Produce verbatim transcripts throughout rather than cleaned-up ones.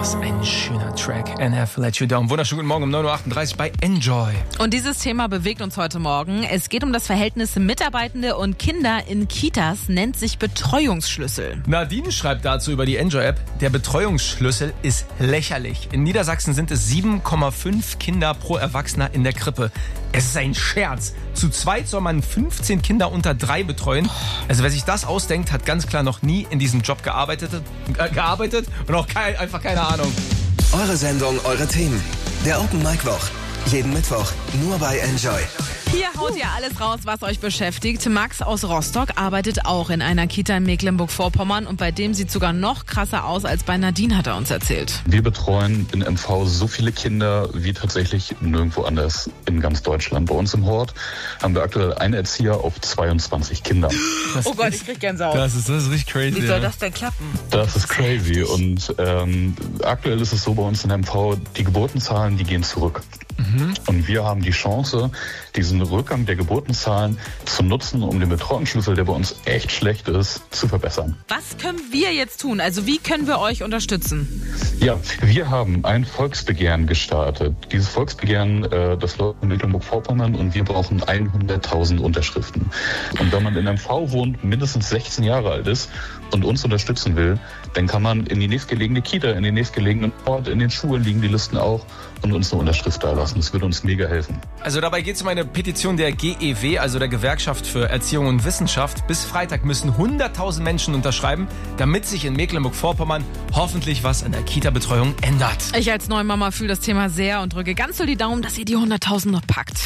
Was ein schöner Track. N F Let You Down. Wunderschönen guten Morgen um neun Uhr achtunddreißig bei Enjoy. Und dieses Thema bewegt uns heute Morgen. Es geht um das Verhältnis Mitarbeitende und Kinder in Kitas, nennt sich Betreuungsschlüssel. Nadine schreibt dazu über die Enjoy-App, der Betreuungsschlüssel ist lächerlich. In Niedersachsen sind es sieben Komma fünf Kinder pro Erwachsener in der Krippe. Es ist ein Scherz. Zu zweit soll man fünfzehn Kinder unter drei betreuen. Also wer sich das ausdenkt, hat ganz klar noch nie in diesem Job gearbeitet, äh, gearbeitet und auch kein, einfach keine Ahnung. Eure Sendung, eure Themen. Der Open Mic Woch. Jeden Mittwoch nur bei Enjoy. Hier haut ihr alles raus, was euch beschäftigt. Max aus Rostock arbeitet auch in einer Kita in Mecklenburg-Vorpommern und bei dem sieht sogar noch krasser aus als bei Nadine, hat er uns erzählt. Wir betreuen in M V so viele Kinder wie tatsächlich nirgendwo anders in ganz Deutschland. Bei uns im Hort haben wir aktuell einen Erzieher auf zweiundzwanzig Kinder. Das oh Gott, ich krieg Gänsehaut. Das ist, das ist richtig crazy. Wie soll ja. das denn klappen? Das ist crazy und ähm, aktuell ist es so bei uns in M V, die Geburtenzahlen, die gehen zurück. Mhm. Und wir haben die Chance, diesen Rückgang der Geburtenzahlen zu nutzen, um den Betreuungsschlüssel, der bei uns echt schlecht ist, zu verbessern. Was können wir jetzt tun? Also wie können wir euch unterstützen? Ja, wir haben ein Volksbegehren gestartet. Dieses Volksbegehren, äh, das läuft in Mecklenburg-Vorpommern und wir brauchen hunderttausend Unterschriften. Und wenn man in M V wohnt, mindestens sechzehn Jahre alt ist und uns unterstützen will, dann kann man in die nächstgelegene Kita, in den nächstgelegenen Ort, in den Schulen liegen die Listen auch und uns eine Unterschrift da lassen. Das würde uns mega helfen. Also dabei geht es um eine Petition der G E W, also der Gewerkschaft für Erziehung und Wissenschaft. Bis Freitag müssen hunderttausend Menschen unterschreiben, damit sich in Mecklenburg-Vorpommern hoffentlich was an der Kita-Betreuung ändert. Ich als neue Mama fühle das Thema sehr und drücke ganz so die Daumen, dass ihr die hunderttausend noch packt.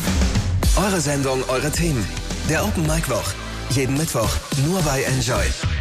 Eure Sendung, eure Themen. Der Open Mic Woch. Jeden Mittwoch nur bei Enjoy.